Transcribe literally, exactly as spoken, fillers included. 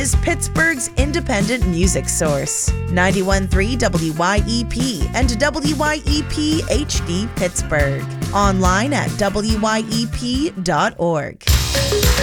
is Pittsburgh's independent music source. ninety-one point three W Y E P and W Y E P H D Pittsburgh. Online at W Y E P dot org.